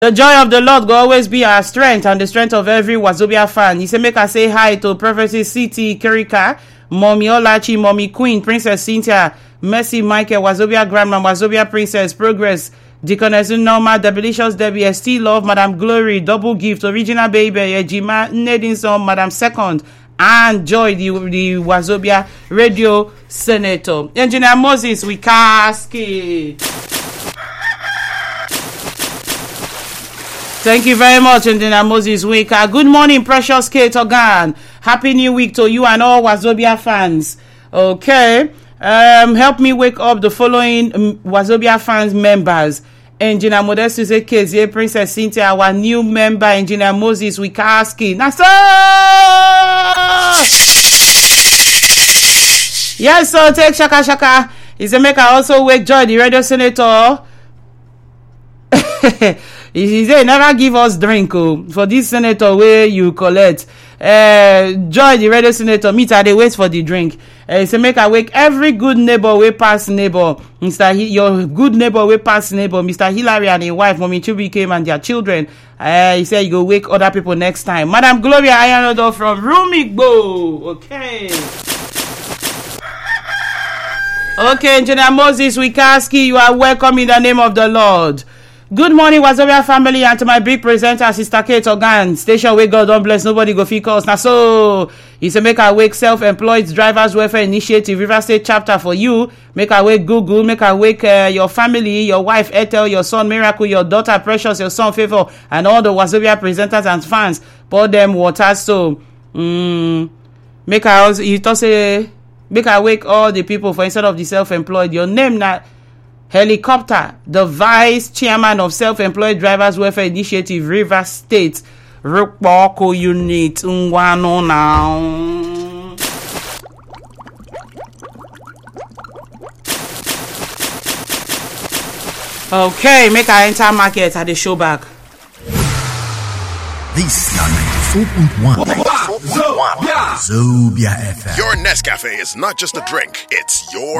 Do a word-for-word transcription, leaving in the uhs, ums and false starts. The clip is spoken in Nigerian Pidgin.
The joy of the Lord will always be our strength and the strength of every Wazobia fan. He said, make us say hi to Prophetess City Kerika, Mommy Olachi, Mommy Queen, Princess Cynthia, Mercy Michael, Wazobia Grandma, Wazobia Princess, Progress, Deaconess Norma, Delicious Debbie, Still Love, Madam Glory, Double Gift, Original Baby, Ejima, Nedinson, Madam Second, and Joy, the, the Wazobia Radio Senator. Engineer Moses Wikaski. Thank you very much, Engineer Moses Wika. Good morning, Precious Kate Ogan. Happy New Week to you and all Wazobia fans. Okay. Um, help me wake up the following um, Wazobia fans members. Engineer Modestus Ekezie, Princess Cynthia, our new member, Engineer Moses Wikaski. Nasa! Yes, so take Shaka Shaka. Is a maker also wake Joy, the radio senator. He say never give us drink oh, for this senator where you collect. Uh, Joy, the radio senator, meet her, they wait for the drink. Uh, he say make her wake every good neighbor way pass neighbor. Mister H- your good neighbor way pass neighbor. Mister Hillary and his wife, Mommy Chubi came and their children. Uh, he said you go wake other people next time. Madam Gloria Ayanodo from Rumigbo. Okay. Okay, Engineer Moses Wikaski, you are welcome in the name of the Lord. Good morning, Wazobia family, and to my big presenter, Sister Kate Ogan. Station where God don't bless, nobody go fee calls. Now, so it's a make our wake self-employed drivers welfare initiative, River State chapter for you. Make our wake Google, make our wake uh, your family, your wife Ethel, your son Miracle, your daughter Precious, your son Favor, and all the Wazobia presenters and fans. Pour them water. So, um, make our also, you talk say, make our wake all the people for instead of the self-employed. Your name now. Helicopter, the vice chairman of self-employed drivers welfare initiative, River State, Rukboko unit, Ngwano now. Okay, make I enter market at the show back. This ninety-four point one Zobia F M. Your Nescafe is not just a drink, it's your